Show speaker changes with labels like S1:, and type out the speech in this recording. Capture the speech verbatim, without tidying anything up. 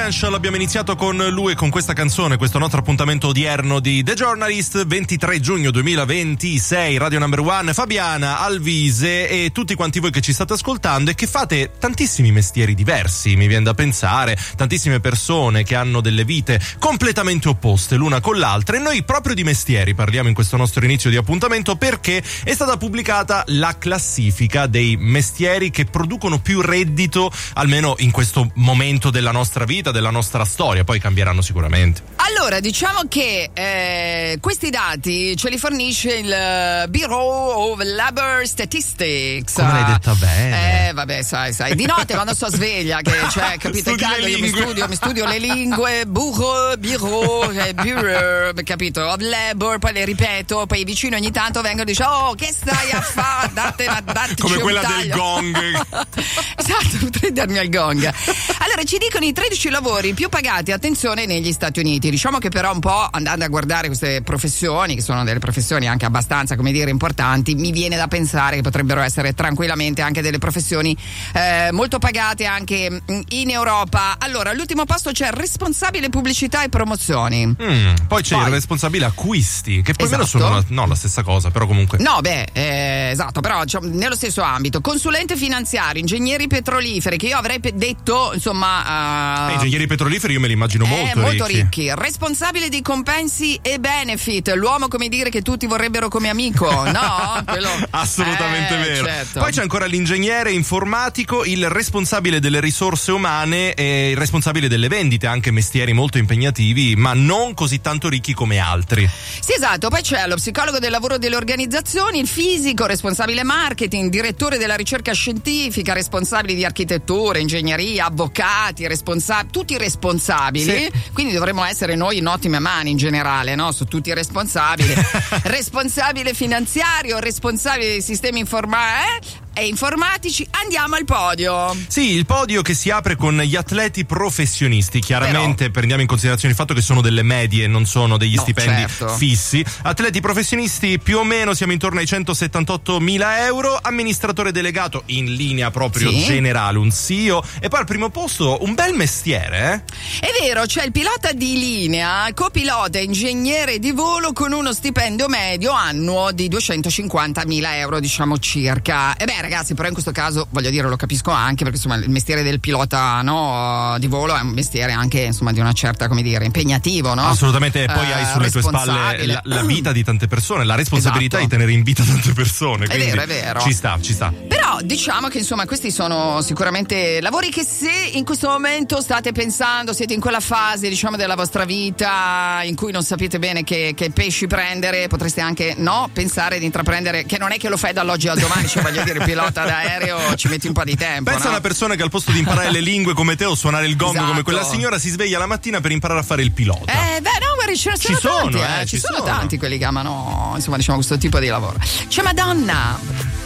S1: Abbiamo iniziato con lui e con questa canzone, questo nostro appuntamento odierno di The Journalist, ventitré giugno duemilaventisei, Radio Number One, Fabiana, Alvise e tutti quanti voi che ci state ascoltando e che fate tantissimi mestieri diversi, mi viene da pensare, tantissime persone che hanno delle vite completamente opposte l'una con l'altra, e noi proprio di mestieri parliamo in questo nostro inizio di appuntamento perché è stata pubblicata la classifica dei mestieri che producono più reddito, almeno in questo momento della nostra vita, della nostra storia, poi cambieranno sicuramente.
S2: Allora, diciamo che eh, questi dati ce li fornisce il Bureau of Labor Statistics.
S1: Come l'hai detta bene?
S2: Eh, vabbè, sai, sai. Di notte quando sto sveglia, che c'è, capito, caldo, io mi studio, mi studio le lingue, Bureau, Bureau, eh, Bureau, capito, of Labor, poi le ripeto, poi vicino ogni tanto vengono e dice, oh, che stai a fare? Date, dateci
S1: come
S2: un
S1: quella
S2: taglio.
S1: del gong.
S2: Esatto, potrei darmi al gong. Allora, ci dicono i tredici lavori più pagati, attenzione, negli Stati Uniti. Diciamo che però un po' andando a guardare queste professioni, che sono delle professioni anche abbastanza, come dire, importanti, mi viene da pensare che potrebbero essere tranquillamente anche delle professioni eh, molto pagate anche in Europa. Allora, all'ultimo posto c'è responsabile pubblicità e promozioni.
S1: Mm, poi c'è
S2: poi,
S1: il responsabile acquisti, che più o meno
S2: esatto.
S1: sono la, no, la stessa cosa, però comunque.
S2: No, beh, eh, esatto, però diciamo, nello stesso ambito. Consulente finanziario, ingegneri petroliferi, che io avrei pe- detto, insomma... Uh,
S1: eh, ingegneri petroliferi io me li immagino molto,
S2: eh, molto
S1: ricchi.
S2: ricchi. Responsabile di compensi e benefit, l'uomo, come dire, che tutti vorrebbero come amico, no? Quello...
S1: Assolutamente
S2: eh,
S1: vero.
S2: certo.
S1: Poi c'è ancora l'ingegnere informatico, il responsabile delle risorse umane e il responsabile delle vendite, anche mestieri molto impegnativi, ma non così tanto ricchi come altri.
S2: Sì, esatto. Poi c'è lo psicologo del lavoro delle organizzazioni, il fisico, responsabile marketing, direttore della ricerca scientifica, responsabili di architettura, ingegneria, avvocati, responsabili, tutti responsabili. Sì. Quindi dovremmo essere noi in ottime mani in generale, no? Su tutti i responsabili. Responsabile finanziario, responsabile dei sistemi informatici. Eh? E informatici, andiamo al podio.
S1: Sì, il podio che si apre con gli atleti professionisti. Chiaramente Però... prendiamo in considerazione il fatto che sono delle medie, non sono degli no, stipendi
S2: certo.
S1: fissi. Atleti professionisti più o meno siamo intorno ai centosettantottomila euro. Amministratore delegato in linea proprio sì. generale, un C E O. E poi al primo posto un bel mestiere, eh?
S2: È vero, c'è il pilota di linea, copilota e ingegnere di volo con uno stipendio medio annuo di duecentocinquantamila euro, diciamo circa. E beh, ragazzi, però in questo caso voglio dire, lo capisco anche perché insomma il mestiere del pilota, no, di volo è un mestiere anche insomma di una certa, come dire, impegnativo, no?
S1: Assolutamente, e poi
S2: eh,
S1: hai sulle tue spalle la, la vita di tante persone, la responsabilità esatto. di tenere in vita tante persone.
S2: È vero, è vero.
S1: Ci sta, ci sta.
S2: Però diciamo che insomma questi sono sicuramente lavori che, se in questo momento state pensando, siete in quella fase diciamo della vostra vita in cui non sapete bene che, che pesci prendere, potreste anche no pensare di intraprendere, che non è che lo fai dall'oggi al domani, cioè voglio dire, pilota d'aereo ci metti un po' di tempo.
S1: Pensa
S2: no?
S1: a una persona che al posto di imparare le lingue come te o suonare il gong
S2: esatto.
S1: come quella signora si sveglia la mattina per imparare a fare il pilota.
S2: Eh beh no, guarda, ci sono,
S1: ci sono
S2: tanti,
S1: eh,
S2: eh,
S1: ci
S2: ci sono,
S1: sono
S2: tanti quelli che amano insomma diciamo questo tipo di lavoro. C'è Madonna.